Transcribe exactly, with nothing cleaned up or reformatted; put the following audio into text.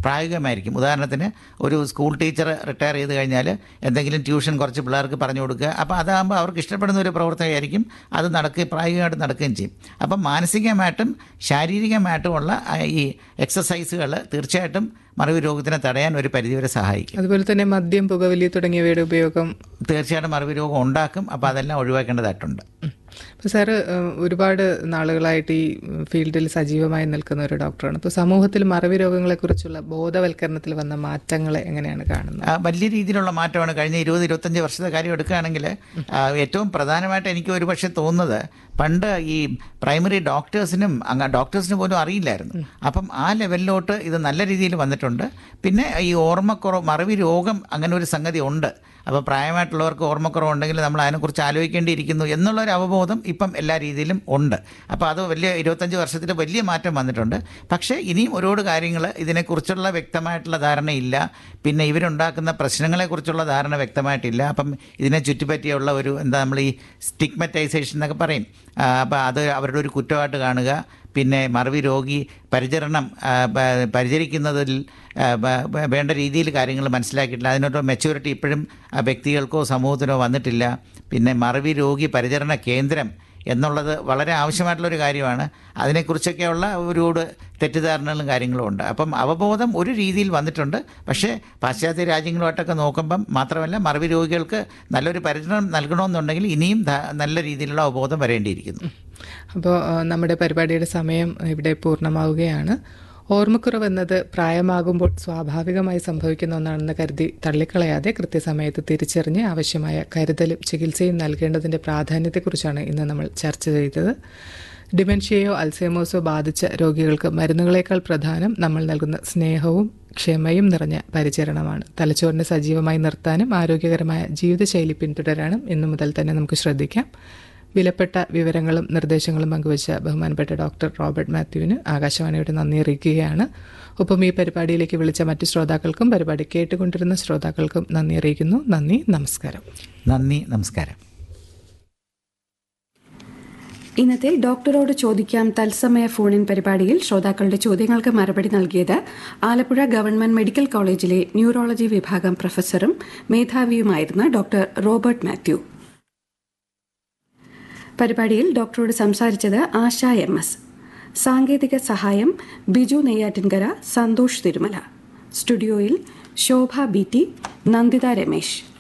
പ്രായോഗികമായിരിക്കും. ഉദാഹരണത്തിന് ഒരു school teacher retire ചെയ്ത് കഴിഞ്ഞാൽ എന്തെങ്കിലും ട്യൂഷൻ കുറച്ച് പിള്ളേർക്ക് പറഞ്ഞു കൊടുക്കുക. അപ്പോൾ അതാകുമ്പോൾ അവർക്ക് ഇഷ്ടപ്പെടുന്ന ഒരു പ്രവർത്തനമായിരിക്കും, അത് നടക്കുകയും പ്രായോഗികമായിട്ട് നടക്കുകയും ചെയ്യും. അപ്പം മാനസികമായിട്ടും ശാരീരികമായിട്ടുമുള്ള ഈ എക്സസൈസുകൾ തീർച്ചയായിട്ടും മറവി രോഗത്തിനെ തടയാൻ ഒരു പരിധിവരെ സഹായിക്കും. അതുപോലെ തന്നെ മദ്യം, പുകവലി തുടങ്ങിയവയുടെ ഉപയോഗം തീർച്ചയായിട്ടും മറവി രോഗം ഉണ്ടാക്കും. അപ്പോൾ അതെല്ലാം ഒഴിവാക്കേണ്ടതായിട്ടുണ്ട്. അപ്പോൾ സാറ് ഒരുപാട് നാളുകളായിട്ട് ഈ ഫീൽഡിൽ സജീവമായി നിൽക്കുന്ന ഒരു ഡോക്ടറാണ്. അപ്പോൾ സമൂഹത്തിൽ മറവി രോഗങ്ങളെക്കുറിച്ചുള്ള ബോധവൽക്കരണത്തിൽ വന്ന മാറ്റങ്ങളെ എങ്ങനെയാണ് കാണുന്നത്? വലിയ രീതിയിലുള്ള മാറ്റമാണ്. കഴിഞ്ഞ ഇരുപത് ഇരുപത്തഞ്ച് വർഷത്തെ കാര്യം എടുക്കുകയാണെങ്കിൽ ഏറ്റവും പ്രധാനമായിട്ട് എനിക്ക് ഒരുപക്ഷെ തോന്നുന്നത്, പണ്ട് ഈ പ്രൈമറി ഡോക്ടേഴ്സിനും അങ്ങ് ഡോക്ടേഴ്സിന് പോലും അറിയില്ലായിരുന്നു. അപ്പം ആ ലെവലിലോട്ട് ഇത് നല്ല രീതിയിൽ വന്നിട്ടുണ്ട്. പിന്നെ ഈ ഓർമ്മക്കുറവ്, മറവി രോഗം അങ്ങനെ ഒരു സംഗതി ഉണ്ട്. അപ്പോൾ പ്രായമായിട്ടുള്ളവർക്ക് ഓർമ്മക്കുറവുണ്ടെങ്കിൽ നമ്മൾ അതിനെക്കുറിച്ച് ആലോചിക്കേണ്ടിയിരിക്കുന്നു എന്നുള്ളൊരു അവബോധം ഇപ്പം എല്ലാ രീതിയിലും ഉണ്ട്. അപ്പോൾ അത് വലിയ ഇരുപത്തഞ്ച് വർഷത്തിൽ വലിയ മാറ്റം വന്നിട്ടുണ്ട്. പക്ഷേ ഇനിയും ഒരുപാട് കാര്യങ്ങൾ ഇതിനെക്കുറിച്ചുള്ള വ്യക്തമായിട്ടുള്ള ധാരണയില്ല. പിന്നെ ഇവരുണ്ടാക്കുന്ന പ്രശ്നങ്ങളെക്കുറിച്ചുള്ള ധാരണ വ്യക്തമായിട്ടില്ല. അപ്പം ഇതിനെ ചുറ്റിപ്പറ്റിയുള്ള ഒരു എന്താ നമ്മൾ ഈ സ്റ്റിഗ്മറ്റൈസേഷൻ എന്നൊക്കെ പറയും. അപ്പോൾ അത് അവരുടെ ഒരു കുറ്റമായിട്ട് കാണുക. പിന്നെ മറവി രോഗി പരിചരണം പരിചരിക്കുന്നതിൽ വേണ്ട രീതിയിൽ കാര്യങ്ങൾ മനസ്സിലാക്കിയിട്ടില്ല. അതിനൊരു മെച്യൂരിറ്റി ഇപ്പോഴും വ്യക്തികൾക്കോ സമൂഹത്തിനോ വന്നിട്ടില്ല. പിന്നെ മറവി രോഗി പരിചരണ കേന്ദ്രം എന്നുള്ളത് വളരെ ആവശ്യമായിട്ടുള്ളൊരു കാര്യമാണ്. അതിനെക്കുറിച്ചൊക്കെയുള്ള ഒരുപാട് തെറ്റിദ്ധാരണകളും കാര്യങ്ങളും ഉണ്ട്. അപ്പം അവബോധം ഒരു രീതിയിൽ വന്നിട്ടുണ്ട്. പക്ഷേ പാശ്ചാത്യ രാജ്യങ്ങളുമായിട്ടൊക്കെ നോക്കുമ്പം മാത്രമല്ല, മറവി രോഗികൾക്ക് നല്ലൊരു പരിചരണം നൽകണമെന്നുണ്ടെങ്കിൽ ഇനിയും നല്ല രീതിയിലുള്ള അവബോധം വരേണ്ടിയിരിക്കുന്നു. അപ്പോൾ നമ്മുടെ പരിപാടിയുടെ സമയം ഇവിടെ പൂർണ്ണമാവുകയാണ്. ഓർമ്മക്കുറവ് എന്നത് പ്രായമാകുമ്പോൾ സ്വാഭാവികമായി സംഭവിക്കുന്ന ഒന്നാണെന്ന് കരുതി തള്ളിക്കളയാതെ കൃത്യസമയത്ത് തിരിച്ചറിഞ്ഞ് ആവശ്യമായ കരുതലും ചികിത്സയും നൽകേണ്ടതിൻ്റെ പ്രാധാന്യത്തെക്കുറിച്ചാണ് ഇന്ന് നമ്മൾ ചർച്ച ചെയ്തത്. ഡിമെൻഷ്യയോ അൽസൈമേഴ്സോ ബാധിച്ച രോഗികൾക്ക് മരുന്നുകളേക്കാൾ പ്രധാനം നമ്മൾ നൽകുന്ന സ്നേഹവും ക്ഷമയും നിറഞ്ഞ പരിചരണമാണ്. തലച്ചോറിനെ സജീവമായി നിർത്താനും ആരോഗ്യകരമായ ജീവിതശൈലി പിന്തുടരാനും ഇന്നു മുതൽ തന്നെ നമുക്ക് ശ്രദ്ധിക്കാം. വിലപ്പെട്ട വിവരങ്ങളും നിർദ്ദേശങ്ങളും പങ്കുവച്ച ബഹുമാനപ്പെട്ട ഡോക്ടർ റോബർട്ട് മാത്യുവിന് ആകാശവാണിയുടെ നന്ദി അറിയിക്കുകയാണ്. ഒപ്പം ഈ പരിപാടിയിലേക്ക് വിളിച്ച മറ്റു ശ്രോതാക്കൾക്കും പരിപാടി കേട്ടുകൊണ്ടിരുന്ന ശ്രോതാക്കൾക്കും നന്ദി അറിയിക്കുന്നു. നന്ദി, നമസ്കാരം. നന്ദി, നമസ്കാരം. ഇന്നത്തെ ഡോക്ടറോട് ചോദിക്കാം തത്സമയ ഫോണിൻ പരിപാടിയിൽ ശ്രോതാക്കളുടെ ചോദ്യങ്ങൾക്ക് മറുപടി നൽകിയത് ആലപ്പുഴ ഗവൺമെന്റ് മെഡിക്കൽ കോളേജിലെ ന്യൂറോളജി വിഭാഗം പ്രൊഫസറും മേധാവിയുമായിരുന്ന ഡോക്ടർ റോബർട്ട് മാത്യു. പരിപാടിയിൽ ഡോക്ടറോട് സംസാരിച്ചത് ആശ എം എസ്. സാങ്കേതിക സഹായം ബിജു നെയ്യാറ്റിൻകര, സന്തോഷ് തിരുമല. സ്റ്റുഡിയോയിൽ ശോഭ ബി ടി, നന്ദിത രമേശ്.